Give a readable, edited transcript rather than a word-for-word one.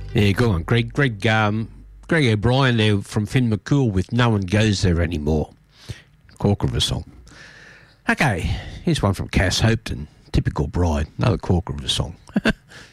Yeah, go on, Greg. Greg O'Brien there from Finn McCool with No One Goes There Anymore. Corker of a song. Okay, here's one from Cass Hopeton. Typical Bride. Another corker of a song.